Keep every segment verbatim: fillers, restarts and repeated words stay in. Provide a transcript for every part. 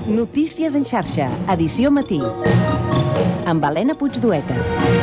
Notícies en xarxa, edició matí. Amb Helena Puigdueta.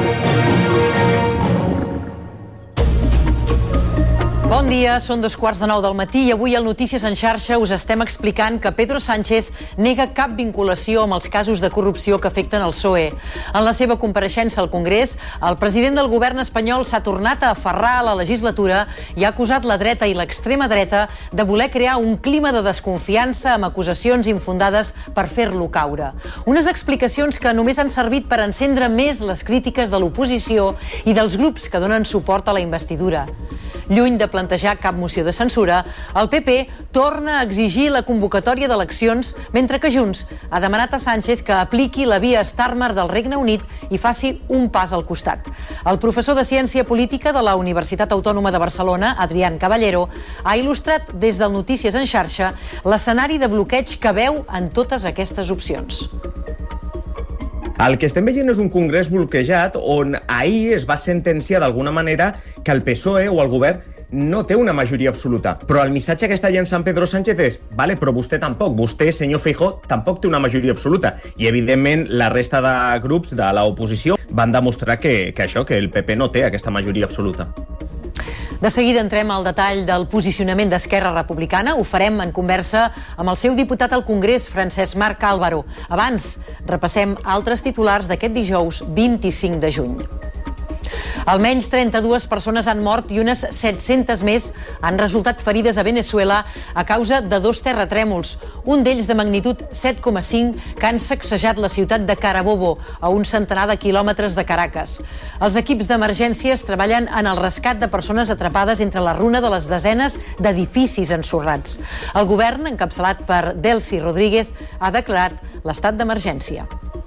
Bon dia, són dos quarts de nou del matí i avui al Notícies en xarxa us estem explicant que Pedro Sánchez nega cap vinculació amb els casos de corrupció que afecten el P S O E. En la seva compareixença al Congrés, el president del govern espanyol s'ha tornat a aferrar a la legislatura i ha acusat la dreta i l'extrema dreta de voler crear un clima de desconfiança amb acusacions infundades per fer-lo caure. Unes explicacions que només han servit per encendre més les crítiques de l'oposició i dels grups que donen suport a la investidura. Lluny de plantejar cap moció de censura, el P P torna a exigir la convocatòria d'eleccions, mentre que Junts ha demanat a Sánchez que apliqui la via Starmer del Regne Unit i faci un pas al costat. El professor de Ciència Política de la Universitat Autònoma de Barcelona, Adrián Caballero, ha il·lustrat des del Notícies en xarxa l'escenari de bloqueig que veu en totes aquestes opcions. El que estem veient és un congrés bloquejat on ahir es va sentenciar d'alguna manera que el P S O E o el govern no té una majoria absoluta. Però el missatge que està llançant Pedro Sánchez és vale, però vostè tampoc, vostè, senyor Feijóo, tampoc té una majoria absoluta. I, evidentment, la resta de grups de l'oposició van demostrar que, que això, que el P P no té aquesta majoria absoluta. De seguida entrem al detall del posicionament d'Esquerra Republicana. Ho farem en conversa amb el seu diputat al Congrés, Francesc Marc Álvaro. Abans, repassem altres titulars d'aquest dijous vint-i-cinc de juny. Almenys trenta-dues persones han mort i unes set-centes més han resultat ferides a Veneçuela a causa de dos terratrèmols, un d'ells de magnitud set coma cinc que han sacsejat la ciutat de Carabobo, a un centenar de quilòmetres de Caracas. Els equips d'emergències treballen en el rescat de persones atrapades entre la runa de les desenes d'edificis ensorrats. El govern, encapçalat per Delcy Rodríguez, ha declarat l'estat d'emergència.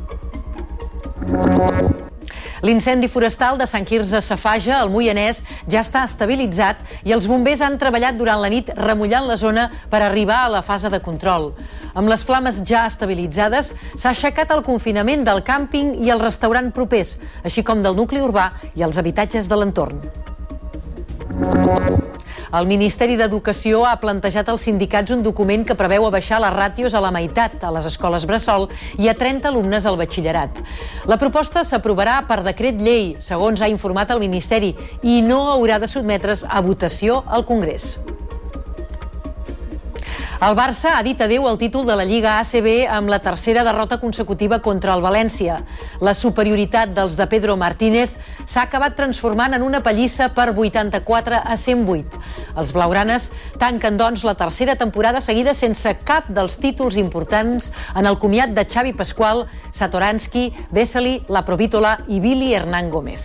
L'incendi forestal de Sant Quirze Safaja, al Moianès, ja està estabilitzat i els bombers han treballat durant la nit remullant la zona per arribar a la fase de control. Amb les flames ja estabilitzades, s'ha aixecat el confinament del càmping i el restaurant propers, així com del nucli urbà i els habitatges de l'entorn. El Ministeri d'Educació ha plantejat als sindicats un document que preveu abaixar les ràtios a la meitat a les escoles bressol i a trenta alumnes al batxillerat. La proposta s'aprovarà per decret llei, segons ha informat el Ministeri, i no haurà de sotmetre's a votació al Congrés. El Barça ha dit adéu al títol de la Lliga A C B amb la tercera derrota consecutiva contra el València. La superioritat dels de Pedro Martínez s'ha acabat transformant en una pallissa per vuitanta-quatre a cent vuit. Els blaugranes tanquen, doncs, la tercera temporada seguida sense cap dels títols importants en el comiat de Xavi Pascual, Satoranski, Vesely, La Provítola i Billy Hernán Gómez.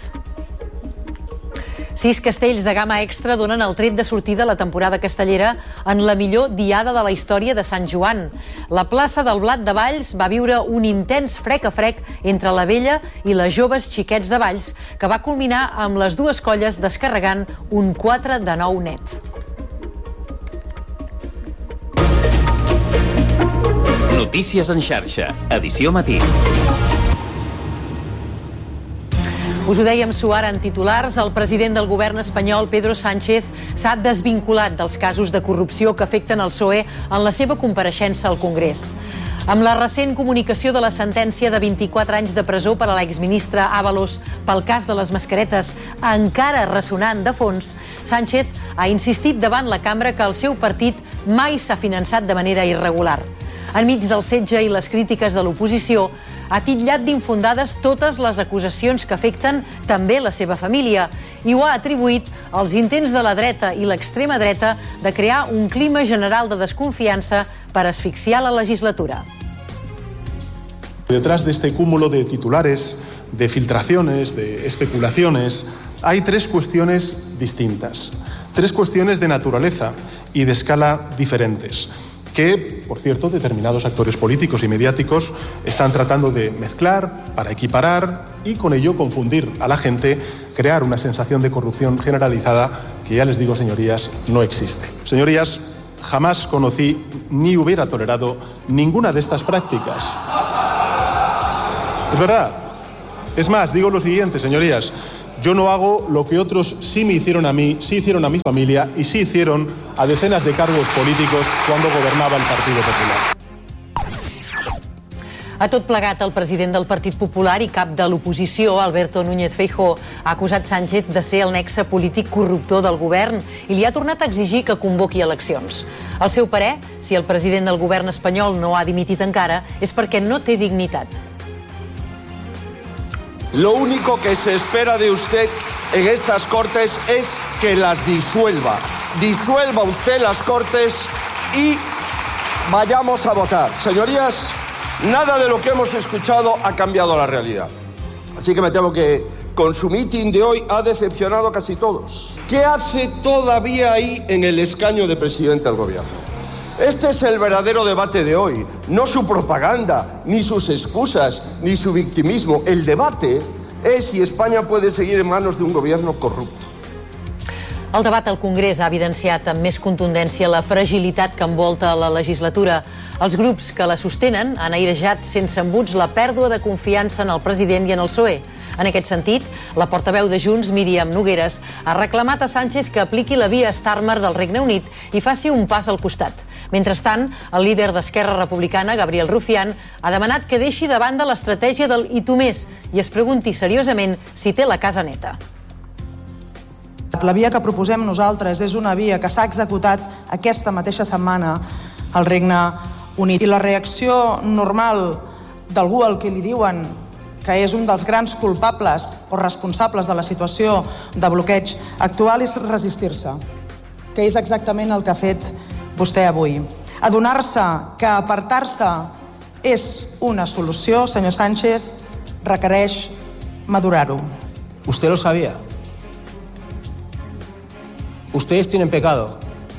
Sis castells de gamma extra donen el tret de sortida a la temporada castellera en la millor diada de la història de Sant Joan. La plaça del Blat de Valls va viure un intens frec a frec entre la vella i les joves xiquets de Valls, que va culminar amb les dues colles descarregant un quatre de nou net. Notícies en xarxa, edició matí. Us ho dèiem suar en titulars, el president del govern espanyol, Pedro Sánchez, s'ha desvinculat dels casos de corrupció que afecten el P S O E en la seva compareixença al Congrés. Amb la recent comunicació de la sentència de vint-i-quatre anys de presó per a l'exministre Ábalos pel cas de les mascaretes encara ressonant de fons, Sánchez ha insistit davant la cambra que el seu partit mai s'ha finançat de manera irregular. Enmig del setge i les crítiques de l'oposició, ha titllat d'infundades totes les acusacions que afecten també la seva família i ho ha atribuït als intents de la dreta i l'extrema dreta de crear un clima general de desconfiança per asfixiar la legislatura. Detrás de este cúmulo de titulares, de filtraciones, de especulaciones, hay tres cuestiones distintas, tres cuestiones de naturaleza y de escala diferentes, que, por cierto, determinados actores políticos y mediáticos están tratando de mezclar para equiparar y con ello confundir a la gente, crear una sensación de corrupción generalizada que, ya les digo, señorías, no existe. Señorías, jamás conocí ni hubiera tolerado ninguna de estas prácticas. Es verdad. Es más, digo lo siguiente, señorías. Yo no hago lo que otros sí me hicieron a mí, sí hicieron a mi familia y sí hicieron a decenas de cargos políticos cuando gobernaba el Partido Popular. A tot plegat, el president del Partit Popular i cap de l'oposició, Alberto Núñez Feijóo, ha acusat Sánchez de ser el nexe polític corruptor del govern i li ha tornat a exigir que convoqui eleccions. Al seu parer, si el president del govern espanyol no ha dimitit encara, és perquè no té dignitat. Lo único que se espera de usted en estas Cortes es que las disuelva. Disuelva usted las Cortes y vayamos a votar. Señorías, nada de lo que hemos escuchado ha cambiado la realidad. Así que me temo que con su mitin de hoy ha decepcionado a casi todos. ¿Qué hace todavía ahí en el escaño de presidente del gobierno? Este es el verdadero debate de hoy, no su propaganda, ni sus excusas, ni su victimismo. El debate es si España puede seguir en manos de un gobierno corrupto. El debat al Congrés ha evidenciat amb més contundència la fragilitat que envolta la legislatura. Els grups que la sostenen han airejat sense embuts la pèrdua de confiança en el president i en el P S O E. En aquest sentit, la portaveu de Junts, Míriam Nogueras, ha reclamat a Sánchez que apliqui la via Starmer del Regne Unit i faci un pas al costat. Mentrestant, el líder d'Esquerra Republicana, Gabriel Rufián, ha demanat que deixi de banda l'estratègia del i tu més i es pregunti seriosament si té la casa neta. La via que proposem nosaltres és una via que s'ha executat aquesta mateixa setmana al Regne Unit. I la reacció normal d'algú al que li diuen que és un dels grans culpables o responsables de la situació de bloqueig actual és resistir-se, que és exactament el que ha fet vostè avui. Adonar-se que apartar-se és una solució, senyor Sánchez, requereix madurar-ho. Usted lo sabía. Ustedes tienen pecado.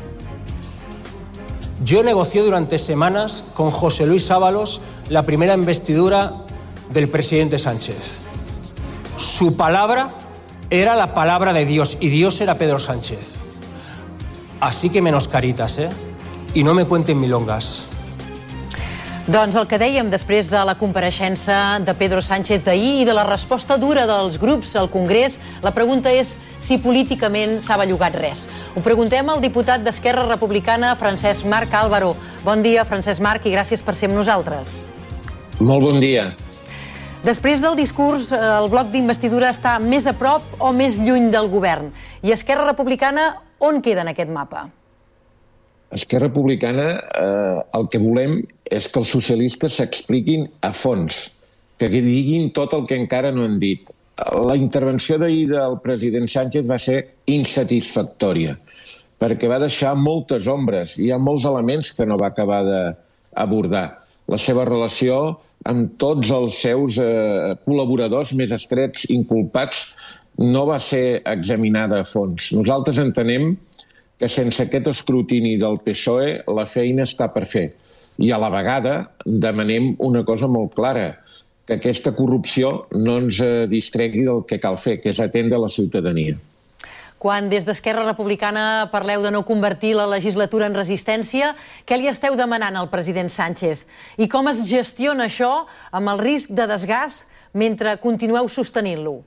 Yo negocié durante semanas con José Luis Ábalos la primera investidura del presidente Sánchez. Su palabra era la palabra de Dios y Dios era Pedro Sánchez. Así que menos caritas, ¿eh? Y no me cuenten milongas. Doncs el que dèiem després de la compareixença de Pedro Sánchez d'ahir i de la resposta dura dels grups al Congrés, la pregunta és si políticament s'ha bellugat res. Ho preguntem al diputat d'Esquerra Republicana, Francesc Marc Álvaro. Bon dia, Francesc Marc, i gràcies per ser amb nosaltres. Molt bon dia. Després del discurs, el bloc d'investidura està més a prop o més lluny del govern? I Esquerra Republicana, on queda en aquest mapa? Esquerra Republicana, eh, el que volem és que els socialistes s'expliquin a fons, que diguin tot el que encara no han dit. La intervenció d'ahir del president Sánchez va ser insatisfactòria, perquè va deixar moltes ombres. Hi ha molts elements que no va acabar d'abordar. La seva relació amb tots els seus eh, col·laboradors més estrets inculpats no va ser examinada a fons. Nosaltres entenem que sense aquest escrutini del P S O E la feina està per fer. I a la vegada demanem una cosa molt clara, que aquesta corrupció no ens distregui del que cal fer, que és atendre la ciutadania. Quan des d'Esquerra Republicana parleu de no convertir la legislatura en resistència, què li esteu demanant al president Sánchez? I com es gestiona això amb el risc de desgast mentre continueu sostenint-lo?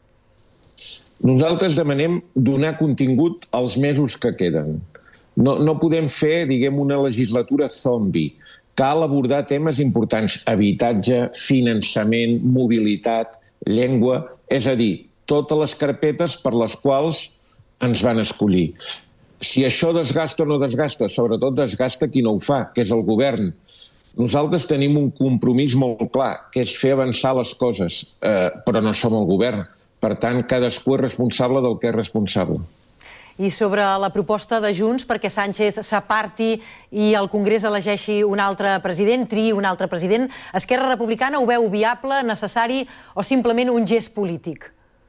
Nosaltres demanem donar contingut als mesos que queden. No, no podem fer, diguem, una legislatura zombi. Cal abordar temes importants, habitatge, finançament, mobilitat, llengua, és a dir, totes les carpetes per les quals ens van escollir. Si això desgasta o no desgasta, sobretot desgasta qui no ho fa, que és el govern. Nosaltres tenim un compromís molt clar, que és fer avançar les coses, eh, però no som el govern. Per tant, cadascú és responsable del que és responsable. I sobre la proposta de Junts perquè Sánchez s'aparti i el Congrés elegeixi un altre president, triï un altre president, Esquerra Republicana ho veu viable, necessari o simplement un gest polític?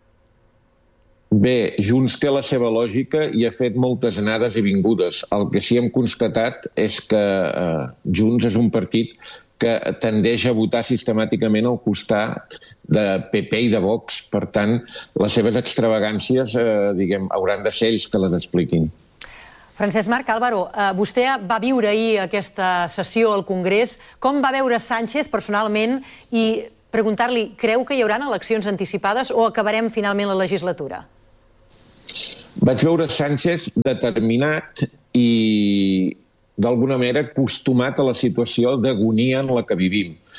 Bé, Junts té la seva lògica i ha fet moltes anades i vingudes. El que sí hem constatat és que eh, Junts és un partit que tendeix a votar sistemàticament al costat de P P i de Vox. Per tant, les seves extravagàncies, eh, diguem, hauran de ser ells que les expliquin. Francesc Marc Álvaro, eh, vostè va viure ahir aquesta sessió al Congrés. Com va veure Sánchez personalment i preguntar-li, creu que hi haurà eleccions anticipades o acabarem finalment la legislatura? Vaig veure Sánchez determinat i d'alguna manera acostumat a la situació d'agonia en la que vivim.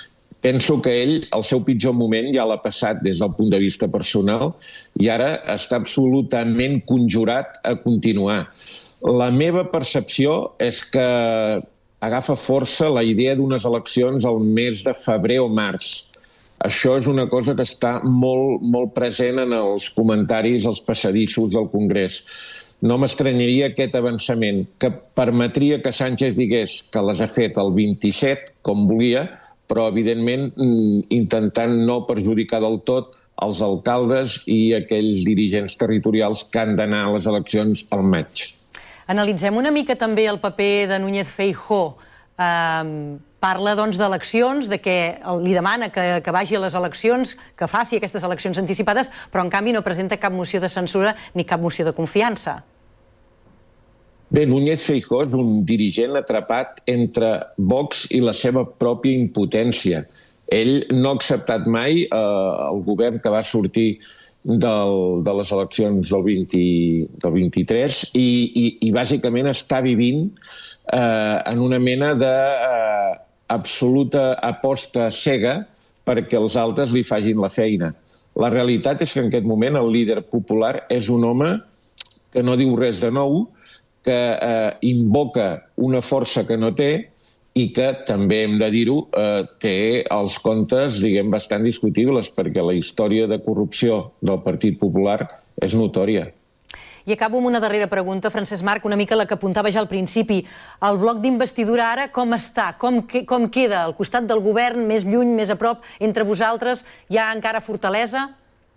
penso que ell, el seu pitjor moment ja l'ha passat des del punt de vista personal i ara està absolutament conjurat a continuar. La meva percepció és que agafa força la idea d'unes eleccions al mes de febrer o març. Això és una cosa que està molt, molt present en els comentaris, als passadissos del Congrés. No m'estranyaria aquest avançament, que permetria que Sánchez digués que les ha fet el vint-i-set, com volia, però, evidentment, intentant no perjudicar del tot els alcaldes i aquells dirigents territorials que han d'anar a les eleccions al maig. Analitzem una mica també el paper de Núñez Feijóo. Eh, parla doncs d'eleccions, de que li demana que, que vagi a les eleccions, que faci aquestes eleccions anticipades, però en canvi no presenta cap moció de censura ni cap moció de confiança. Bé, Núñez Feijóo és un dirigent atrapat entre Vox i la seva pròpia impotència. Ell no ha acceptat mai eh, el govern que va sortir del, de les eleccions del, vint, del vint-i-tres i, i, i bàsicament està vivint eh, en una mena d'absoluta eh, aposta cega perquè els altres li facin la feina. La realitat és que en aquest moment el líder popular és un home que no diu res de nou, que eh, invoca una força que no té i que, també hem de dir-ho, eh, té els comptes, diguem, bastant discutibles, perquè la història de corrupció del Partit Popular és notòria. I acabo amb una darrera pregunta, Francesc Marc, una mica la que apuntava ja al principi. El bloc d'investidura ara com està? Com, que, com queda? Al costat del govern, més lluny, més a prop, entre vosaltres? Hi ha encara fortalesa?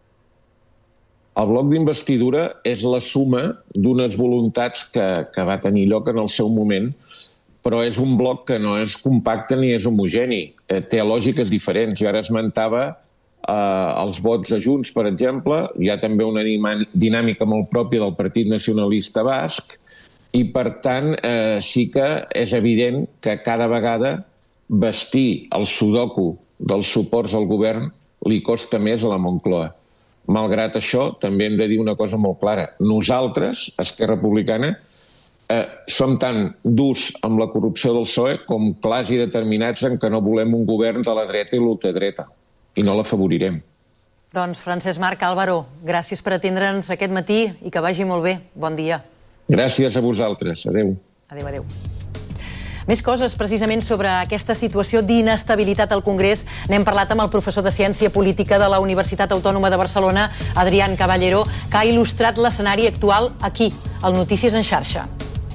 El bloc d'investidura és la suma d'unes voluntats que, que va tenir lloc en el seu moment, però és un bloc que no és compacte ni és homogeni. Eh, té lògiques diferents. Jo ara esmentava eh, els vots de Junts, per exemple. Hi ha també una dinàmica molt pròpia del Partit Nacionalista Basc i, per tant, eh, sí que és evident que cada vegada vestir el sudoku dels suports al govern li costa més a la Moncloa. Malgrat això, també hem de dir una cosa molt clara. Nosaltres, Esquerra Republicana, Eh, som tan durs amb la corrupció del P S O E com clars i determinats en que no volem un govern de la dreta i l'ultradreta, i no l'afavorirem. Doncs Francesc Marc Álvaro, gràcies per atendre'ns aquest matí i que vagi molt bé. Bon dia. Gràcies a vosaltres. Adéu. Adéu, adéu. Més coses precisament sobre aquesta situació d'inestabilitat al Congrés. N'hem parlat amb el professor de Ciència Política de la Universitat Autònoma de Barcelona, Adrián Caballero, que ha il·lustrat l'escenari actual aquí, al Notícies en xarxa.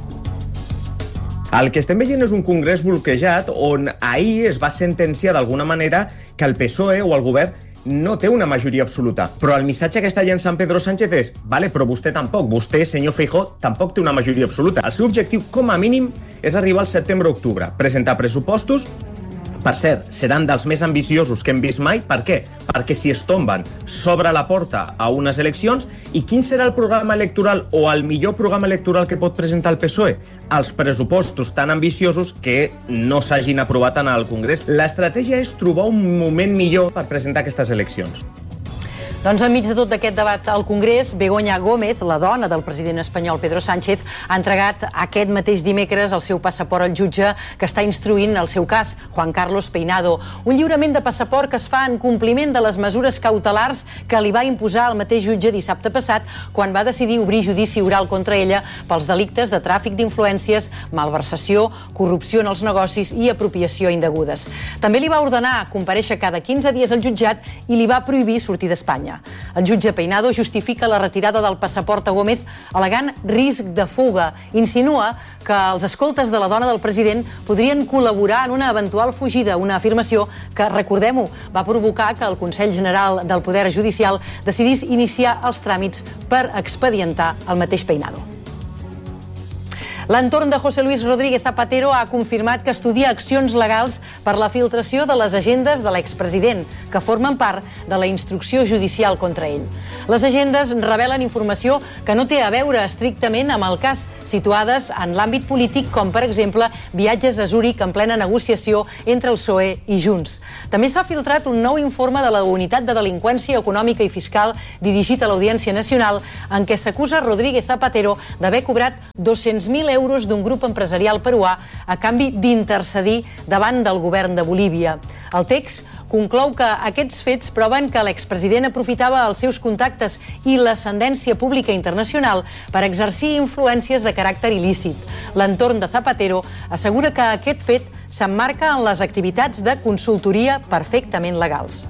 El que estem veient és un congrés bloquejat on ahir es va sentenciar d'alguna manera que el P S O E o el govern no té una majoria absoluta. Però el missatge que està llançant Pedro Sánchez és vale, però vostè tampoc, vostè, senyor Feijóo, tampoc té una majoria absoluta. El seu objectiu, com a mínim, és arribar al setembre-octubre, presentar pressupostos. Per cert, seran dels més ambiciosos que hem vist mai. Per què? Perquè si es tomben, s'obre la porta a unes eleccions. I quin serà el programa electoral o el millor programa electoral que pot presentar el P S O E? Els pressupostos tan ambiciosos que no s'hagin aprovat en el Congrés. L'estratègia és trobar un moment millor per presentar aquestes eleccions. Doncs enmig de tot aquest debat al Congrés, Begoña Gómez, la dona del president espanyol Pedro Sánchez, ha entregat aquest mateix dimecres el seu passaport al jutge que està instruint el seu cas, Juan Carlos Peinado. Un lliurament de passaport que es fa en compliment de les mesures cautelars que li va imposar el mateix jutge dissabte passat quan va decidir obrir judici oral contra ella pels delictes de tràfic d'influències, malversació, corrupció en els negocis i apropiació indegudes. També li va ordenar comparèixer cada quinze dies al jutjat i li va prohibir sortir d'Espanya. El jutge Peinado justifica la retirada del passaport a Gómez al·legant risc de fuga. Insinua que els escoltes de la dona del president podrien col·laborar en una eventual fugida, una afirmació que, recordem-ho, va provocar que el Consell General del Poder Judicial decidís iniciar els tràmits per expedientar el mateix Peinado. L'entorn de José Luis Rodríguez Zapatero ha confirmat que estudia accions legals per la filtració de les agendes de l'expresident, que formen part de la instrucció judicial contra ell. Les agendes revelen informació que no té a veure estrictament amb el cas, situades en l'àmbit polític, com per exemple viatges a Zúrich en plena negociació entre el P S O E i Junts. També s'ha filtrat un nou informe de la Unitat de Delinqüència Econòmica i Fiscal dirigit a l'Audiència Nacional en què s'acusa Rodríguez Zapatero d'haver cobrat dos-cents mil euros d'un grup empresarial peruà a canvi d'intercedir davant del govern de Bolívia. El text conclou que aquests fets proven que l'expresident aprofitava els seus contactes i l'ascendència pública internacional per exercir influències de caràcter il·lícit. L'entorn de Zapatero assegura que aquest fet s'emmarca en les activitats de consultoria perfectament legals.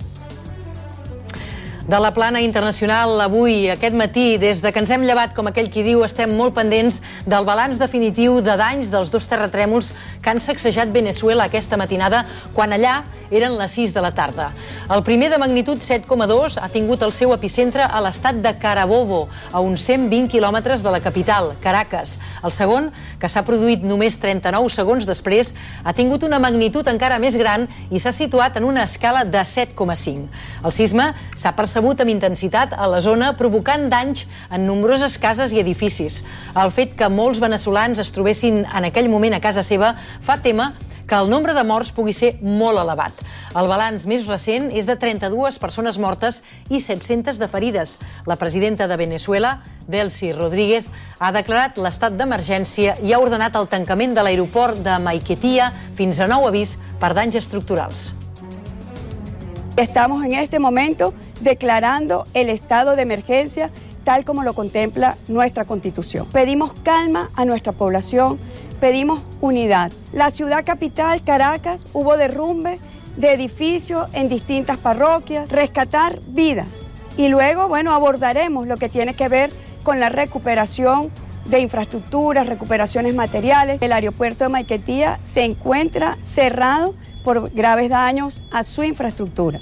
De la plana internacional, avui, aquest matí, des de que ens hem llevat, com aquell qui diu, estem molt pendents del balanç definitiu de danys dels dos terratrèmols que han sacsejat Veneçuela aquesta matinada, quan allà eren les sis de la tarda. El primer, de magnitud set coma dos, ha tingut el seu epicentre a l'estat de Carabobo, a uns cent vint quilòmetres de la capital, Caracas. El segon, que s'ha produït només trenta-nou segons després, ha tingut una magnitud encara més gran i s'ha situat en una escala de set coma cinc. El sisme s'ha percebut amb intensitat a la zona, provocant danys en nombroses cases i edificis. El fet que molts veneçolans es trobessin en aquell moment a casa seva fa témer que el nombre de morts pugui ser molt elevat. El balanç més recent és de trenta-dues persones mortes i set-centes de ferides. La presidenta de Veneçuela, Delcy Rodríguez, ha declarat l'estat d'emergència i ha ordenat el tancament de l'aeroport de Maiquetía fins a nou avís per danys estructurals. Estamos en este momento declarando el estado de emergencia tal como lo contempla nuestra Constitución. Pedimos calma a nuestra población, pedimos unidad. La ciudad capital, Caracas, hubo derrumbe de edificios en distintas parroquias, rescatar vidas. Y luego, bueno, abordaremos lo que tiene que ver con la recuperación de infraestructuras, recuperaciones materiales. El aeropuerto de Maiquetía se encuentra cerrado por graves daños a su infraestructura.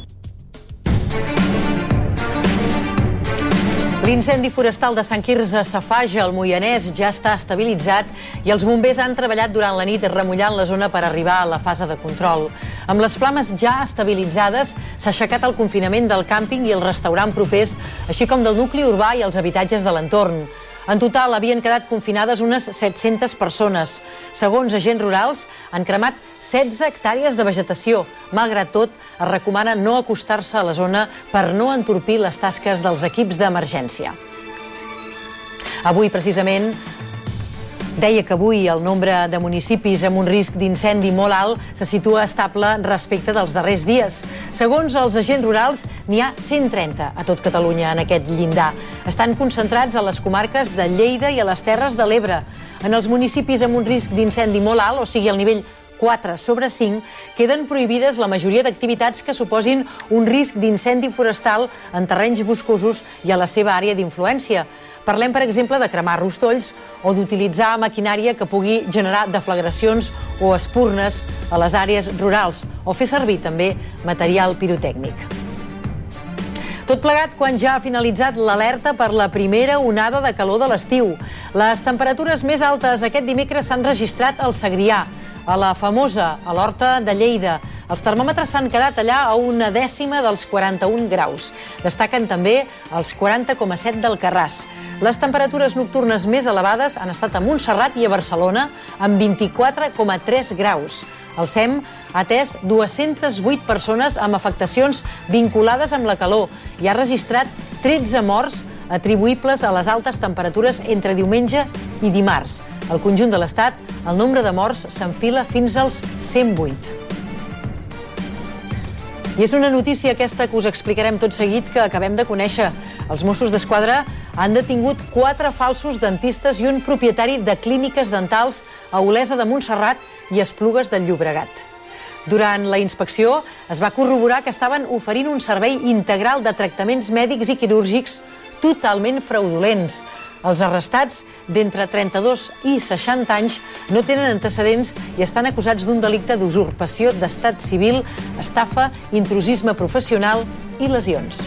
L'incendi forestal de Sant Quirze Safaja, al Moianès, ja està estabilitzat i els bombers han treballat durant la nit remullant la zona per arribar a la fase de control. Amb les flames ja estabilitzades, s'ha aixecat el confinament del càmping i el restaurant propers, així com del nucli urbà i els habitatges de l'entorn. En total, havien quedat confinades unes set-centes persones. Segons agents rurals, han cremat setze hectàrees de vegetació. Malgrat tot, es recomana no acostar-se a la zona per no entorpir les tasques dels equips d'emergència. Avui, precisament, deia que avui el nombre de municipis amb un risc d'incendi molt alt se situa estable respecte dels darrers dies. Segons els agents rurals, n'hi ha cent trenta a tot Catalunya en aquest llindar. Estan concentrats a les comarques de Lleida i a les Terres de l'Ebre. En els municipis amb un risc d'incendi molt alt, o sigui, al nivell quatre sobre cinc, queden prohibides la majoria d'activitats que suposin un risc d'incendi forestal en terrenys boscosos i a la seva àrea d'influència. Parlem, per exemple, de cremar rostolls o d'utilitzar maquinària que pugui generar deflagracions o espurnes a les àrees rurals o fer servir també material pirotècnic. Tot plegat quan ja ha finalitzat l'alerta per la primera onada de calor de l'estiu. Les temperatures més altes aquest dimecres s'han registrat al Segrià, a la Famosa, a l'Horta de Lleida. Els termòmetres s'han quedat allà a una dècima dels quaranta-un graus. Destaquen també els quaranta coma set del Carràs. Les temperatures nocturnes més elevades han estat a Montserrat i a Barcelona, amb vint-i-quatre coma tres graus. El SEM ha atès dues-centes vuit persones amb afectacions vinculades amb la calor i ha registrat tretze morts atribuïbles a les altes temperatures entre diumenge i dimarts. Al conjunt de l'Estat, el nombre de morts s'enfila fins als cent vuit. I és una notícia aquesta que us explicarem tot seguit que acabem de conèixer. Els Mossos d'Esquadra han detingut quatre falsos dentistes i un propietari de clíniques dentals a Olesa de Montserrat i Esplugues del Llobregat. Durant la inspecció es va corroborar que estaven oferint un servei integral de tractaments mèdics i quirúrgics totalment fraudulents. Els arrestats, d'entre trenta-dos i seixanta anys, no tenen antecedents i estan acusats d'un delicte d'usurpació d'estat civil, estafa, intrusisme professional i lesions.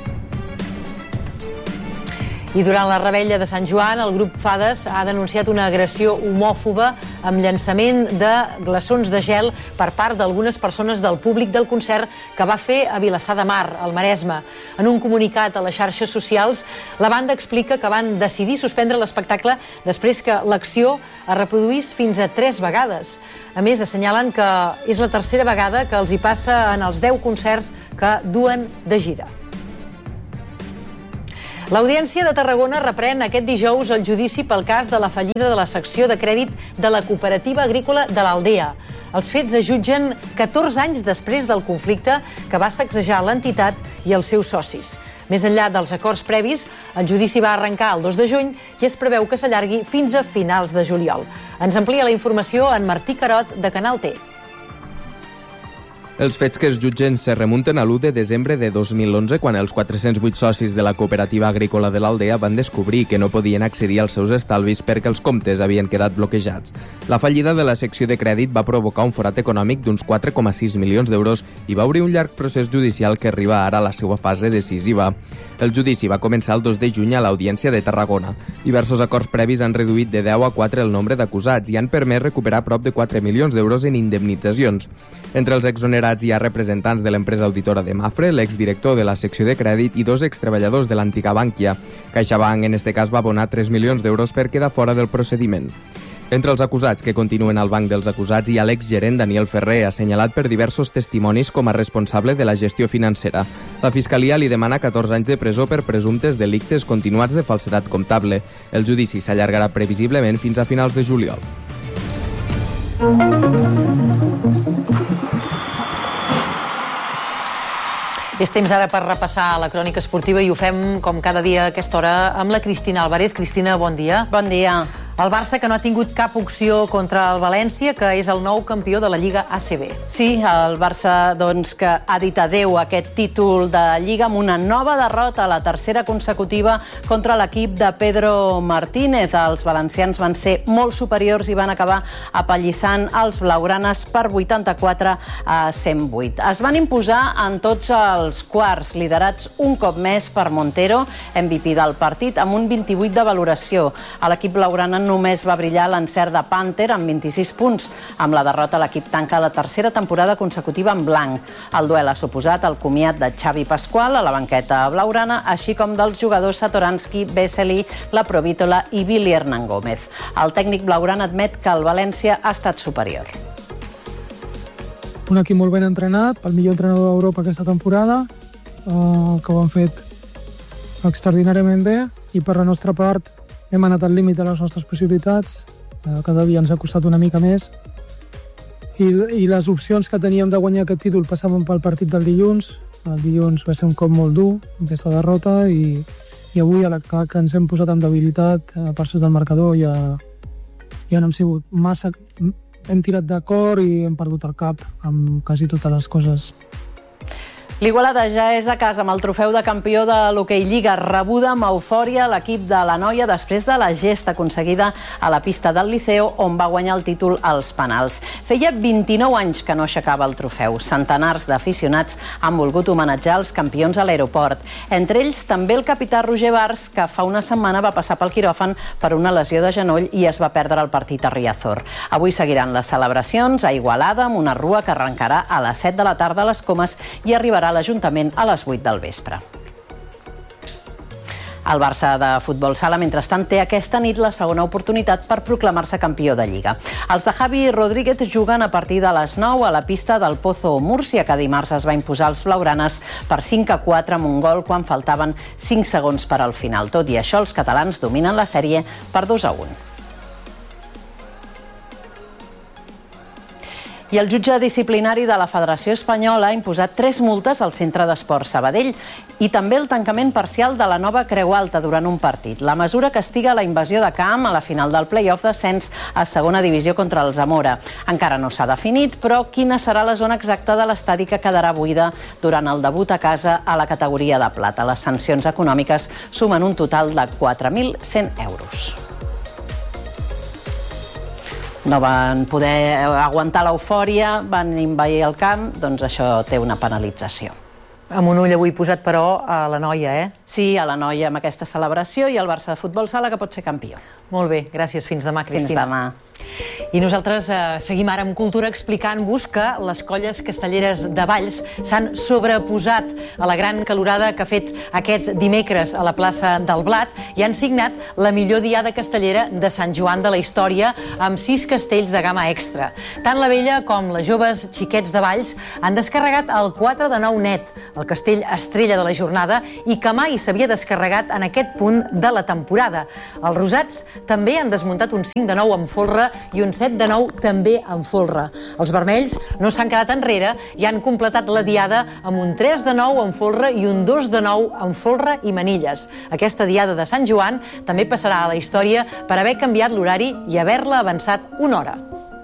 I durant la revetlla de Sant Joan, el grup Fades ha denunciat una agressió homòfoba amb llançament de glaçons de gel per part d'algunes persones del públic del concert que va fer a Vilassar de Mar, al Maresme. En un comunicat a les xarxes socials, la banda explica que van decidir suspendre l'espectacle després que l'acció es reproduís fins a tres vegades. A més, assenyalen que és la tercera vegada que els hi passa en els deu concerts que duen de gira. L'Audiència de Tarragona reprèn aquest dijous el judici pel cas de la fallida de la secció de crèdit de la Cooperativa Agrícola de l'Aldea. Els fets es jutgen catorze anys després del conflicte que va sacsejar l'entitat i els seus socis. Més enllà dels acords previs, el judici va arrencar el dos de juny i es preveu que s'allargui fins a finals de juliol. Ens amplia la informació en Martí Carot, de Canal T. Els fets que es jutgen se remunten a l'u de desembre de dos mil onze, quan els quatre-cents vuit socis de la Cooperativa Agrícola de l'Aldea van descobrir que no podien accedir als seus estalvis perquè els comptes havien quedat bloquejats. La fallida de la secció de crèdit va provocar un forat econòmic d'uns quatre coma sis milions d'euros i va obrir un llarg procés judicial que arriba ara a la seva fase decisiva. El judici va començar el dos de juny a l'Audiència de Tarragona. Diversos acords previs han reduït de deu a quatre el nombre d'acusats i han permès recuperar prop de quatre milions d'euros en indemnitzacions. Entre els exonerats hi ha representants de l'empresa auditora de Mafre, l'exdirector de la secció de crèdit i dos extreballadors de l'antiga Bànquia. CaixaBank, en este cas, va abonar tres milions d'euros per quedar fora del procediment. Entre els acusats que continuen al banc dels acusats hi ha l'exgerent Daniel Ferrer, assenyalat per diversos testimonis com a responsable de la gestió financera. La Fiscalia li demana catorze anys de presó per presumptes delictes continuats de falsedat comptable. El judici s'allargarà previsiblement fins a finals de juliol. És temps ara per repassar la crònica esportiva i ho fem, com cada dia a aquesta hora, amb la Cristina Álvarez. Cristina, bon dia. Bon dia. El Barça, que no ha tingut cap opció contra el València, que és el nou campió de la Lliga A C B. Sí, el Barça, doncs, que ha dit adeu a aquest títol de Lliga amb una nova derrota, la tercera consecutiva, contra l'equip de Pedro Martínez. Els valencians van ser molt superiors i van acabar apallissant els blaugranes per vuitanta-quatre a cent vuit. Es van imposar en tots els quarts, liderats un cop més per Montero, M V P del partit, amb un vint-i-vuit de valoració. A l'equip blaugrana només va brillar l'encert de Panther amb vint-i-sis punts. Amb la derrota, l'equip tanca la tercera temporada consecutiva en blanc. El duel ha suposat el comiat de Xavi Pascual a la banqueta blaugrana, així com dels jugadors Satoranski, Vesely, La Provítola i Billy Hernán Gómez. El tècnic blaugrana admet que el València ha estat superior. Un equip molt ben entrenat, el millor entrenador d'Europa aquesta temporada, eh, que ho han fet extraordinàriament bé, i per la nostra part hem anat al límit de les nostres possibilitats. Cada dia ens ha costat una mica més. I, i les opcions que teníem de guanyar aquest títol passaven pel partit del dilluns. El dilluns va ser un cop molt dur, aquesta derrota, i, i avui, a la que ens hem posat amb debilitat per sota del marcador, ja, ja no hem sigut massa... Hem tirat d'acord i hem perdut el cap amb quasi totes les coses. L'Igualada ja és a casa amb el trofeu de campió de l'Hoquei Lliga, rebuda amb eufòria l'equip de la noia després de la gesta aconseguida a la pista del Liceo, on va guanyar el títol als penals. Feia vint-i-nou anys que no aixecava el trofeu. Centenars d'aficionats han volgut homenatjar els campions a l'aeroport. Entre ells també el capità Roger Bars, que fa una setmana va passar pel quiròfan per una lesió de genoll i es va perdre el partit a Riazor. Avui seguiran les celebracions a Igualada amb una rua que arrencarà a les set de la tarda a les Comes i arribarà a l'Ajuntament a les vuit del vespre. El Barça de futbol sala, mentrestant, té aquesta nit la segona oportunitat per proclamar-se campió de Lliga. Els de Javi Rodríguez juguen a partir de les nou a la pista del Pozo Múrcia, que dimarts es va imposar als blaugranes per cinc a quatre amb un gol quan faltaven cinc segons per al final. Tot i això, els catalans dominen la sèrie per dos a un. I el jutge disciplinari de la Federació Espanyola ha imposat tres multes al Centre d'Esports Sabadell i també el tancament parcial de la nova Creu Alta durant un partit. La mesura castiga la invasió de camp a la final del play-off d'ascens a segona divisió contra el Zamora. Encara no s'ha definit, però quina serà la zona exacta de l'estadi que quedarà buida durant el debut a casa a la categoria de plata. Les sancions econòmiques sumen un total de quatre mil cent euros. No van poder aguantar l'eufòria, van envair el camp, doncs això té una penalització. Amb un ull avui posat, però, a la noia, eh? Sí, a la noia amb aquesta celebració i el Barça de futbol sala, que pot ser campió. Molt bé, gràcies. Fins demà, Cristina. Fins demà. I nosaltres eh, seguim ara amb Cultura explicant-vos que les colles castelleres de Valls s'han sobreposat a la gran calorada que ha fet aquest dimecres a la plaça del Blat i han signat la millor diada castellera de Sant Joan de la història amb sis castells de gamma extra. Tant la vella com les joves xiquets de Valls han descarregat el quatre de nou net, el castell estrella de la jornada i que mai s'havia descarregat en aquest punt de la temporada. Els rosats també han desmuntat un cinc de nou amb folre i un set de nou també amb folre. Els vermells no s'han quedat enrere i han completat la diada amb un tres de nou amb folre i un dos de nou amb folre i manilles. Aquesta diada de Sant Joan també passarà a la història per haver canviat l'horari i haver-la avançat una hora.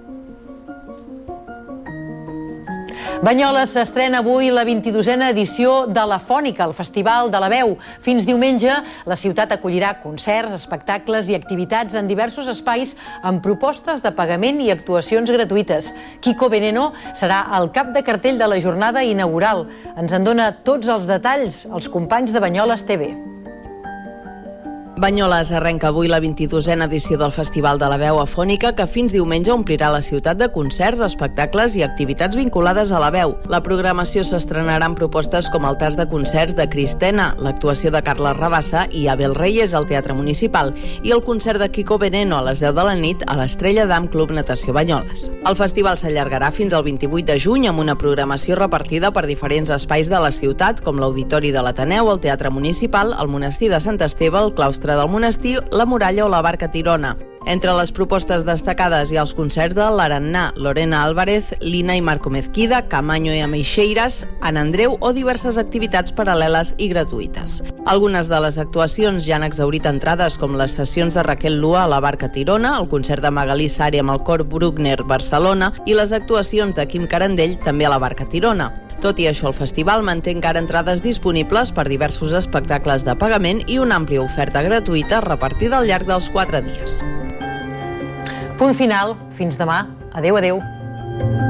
Banyoles s'estrena avui la vint-i-dosena edició de la Fònica, el Festival de la Veu. Fins diumenge, la ciutat acollirà concerts, espectacles i activitats en diversos espais amb propostes de pagament i actuacions gratuïtes. Quico Veneno serà el cap de cartell de la jornada inaugural. Ens en dona tots els detalls els companys de Banyoles T V. Banyoles arrenca avui la vint-i-dosena edició del Festival de la Veu Afònica que fins diumenge omplirà la ciutat de concerts, espectacles i activitats vinculades a la veu. La programació s'estrenarà amb propostes com el tas de concerts de Cristena, l'actuació de Carles Rabassa i Abel Reyes al Teatre Municipal i el concert de Quico Veneno a les deu de la nit a l'Estrella d'Am Club Natació Banyoles. El festival s'allargarà fins al vint-i-vuit de juny amb una programació repartida per diferents espais de la ciutat com l'Auditori de l'Ateneu, el Teatre Municipal, el Monestir de Sant Esteve, el Claustre del Monestir, la Muralla o la Barca Tirona. Entre les propostes destacades hi ha els concerts de l'Arannà, Lorena Álvarez, Lina i Marco Mezquida, Camaño i Ameixeiras, Anna Andreu o diverses activitats paral·leles i gratuïtes. Algunes de les actuacions ja han exhaurit entrades com les sessions de Raquel Lua a la Barca Tirona, el concert de Magalí Sari amb el cor Bruckner Barcelona i les actuacions de Quim Carandell també a la Barca Tirona. Tot i això, el festival manté encara entrades disponibles per diversos espectacles de pagament i una àmplia oferta gratuïta repartida al llarg dels quatre dies. Punt final. Fins demà. Adéu, adéu.